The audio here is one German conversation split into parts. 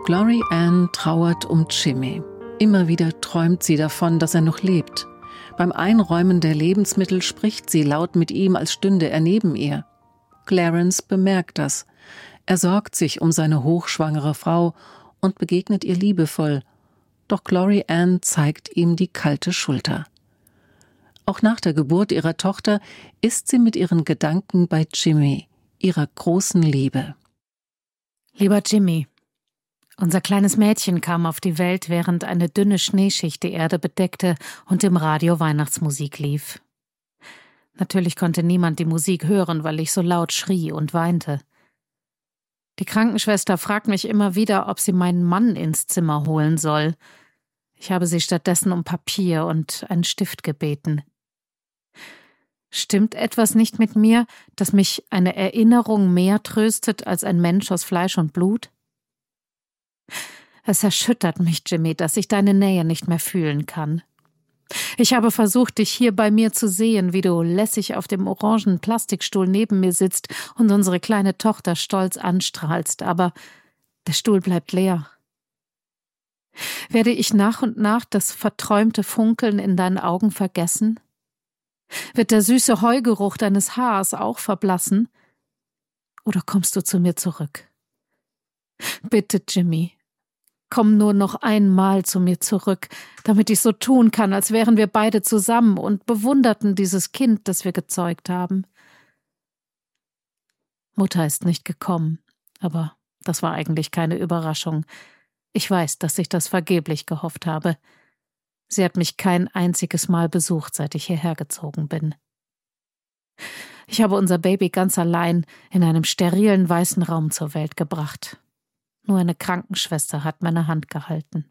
Glory Ann trauert um Jimmy. Immer wieder träumt sie davon, dass er noch lebt. Beim Einräumen der Lebensmittel spricht sie laut mit ihm, als stünde er neben ihr. Clarence bemerkt das. Er sorgt sich um seine hochschwangere Frau und begegnet ihr liebevoll. Doch Glory Ann zeigt ihm die kalte Schulter. Auch nach der Geburt ihrer Tochter ist sie mit ihren Gedanken bei Jimmy, ihrer großen Liebe. Lieber Jimmy, unser kleines Mädchen kam auf die Welt, während eine dünne Schneeschicht die Erde bedeckte und im Radio Weihnachtsmusik lief. Natürlich konnte niemand die Musik hören, weil ich so laut schrie und weinte. Die Krankenschwester fragt mich immer wieder, ob sie meinen Mann ins Zimmer holen soll. Ich habe sie stattdessen um Papier und einen Stift gebeten. Stimmt etwas nicht mit mir, dass mich eine Erinnerung mehr tröstet als ein Mensch aus Fleisch und Blut? Es erschüttert mich, Jimmy, dass ich deine Nähe nicht mehr fühlen kann. Ich habe versucht, dich hier bei mir zu sehen, wie du lässig auf dem orangen Plastikstuhl neben mir sitzt und unsere kleine Tochter stolz anstrahlst, aber der Stuhl bleibt leer. Werde ich nach und nach das verträumte Funkeln in deinen Augen vergessen? Wird der süße Heugeruch deines Haars auch verblassen? Oder kommst du zu mir zurück? Bitte, Jimmy, komm nur noch einmal zu mir zurück, damit ich so tun kann, als wären wir beide zusammen und bewunderten dieses Kind, das wir gezeugt haben. Mutter ist nicht gekommen, aber das war eigentlich keine Überraschung. Ich weiß, dass ich das vergeblich gehofft habe. Sie hat mich kein einziges Mal besucht, seit ich hierher gezogen bin. Ich habe unser Baby ganz allein in einem sterilen weißen Raum zur Welt gebracht. Nur eine Krankenschwester hat meine Hand gehalten.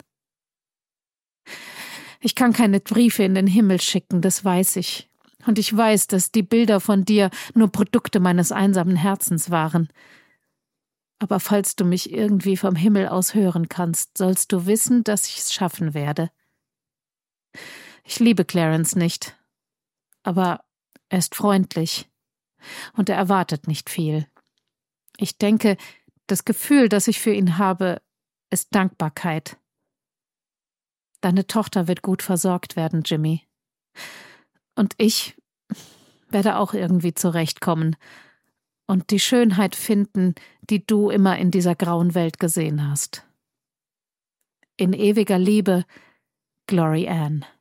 Ich kann keine Briefe in den Himmel schicken, das weiß ich. Und ich weiß, dass die Bilder von dir nur Produkte meines einsamen Herzens waren. Aber falls du mich irgendwie vom Himmel aus hören kannst, sollst du wissen, dass ich es schaffen werde. Ich liebe Clarence nicht, aber er ist freundlich und er erwartet nicht viel. Ich denke, das Gefühl, das ich für ihn habe, ist Dankbarkeit. Deine Tochter wird gut versorgt werden, Jimmy. Und ich werde auch irgendwie zurechtkommen und die Schönheit finden, die du immer in dieser grauen Welt gesehen hast. In ewiger Liebe, Glory Ann.